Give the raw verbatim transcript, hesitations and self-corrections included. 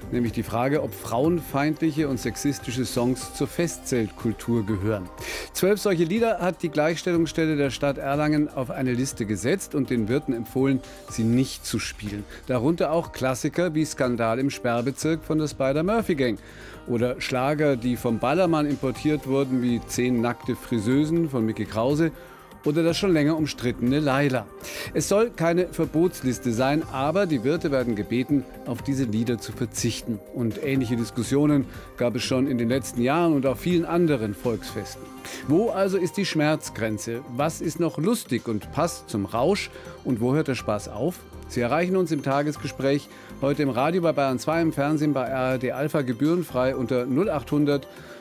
nämlich die Frage, ob frauenfeindliche und sexistische Songs zur Festzeltkultur gehören. Zwölf solche Lieder hat die Gleichstellungsstelle der Stadt Erlangen auf eine Liste gesetzt und den Wirten empfohlen, sie nicht zu spielen. Darunter auch Klassiker wie Skandal im Sperrbezirk von der Spider-Murphy-Gang oder Schlager, die vom Ballermann importiert wurden, wie Zehn nackte Friseusen von Micky Krause oder das schon länger umstrittene Laila. Es soll keine Verbotsliste sein, aber die Wirte werden gebeten, auf diese Lieder zu verzichten. Und ähnliche Diskussionen gab es schon in den letzten Jahren und auf vielen anderen Volksfesten. Wo also ist die Schmerzgrenze? Was ist noch lustig und passt zum Rausch? Und wo hört der Spaß auf? Sie erreichen uns im Tagesgespräch heute im Radio bei Bayern zwei, im Fernsehen bei A R D Alpha gebührenfrei unter null achthundert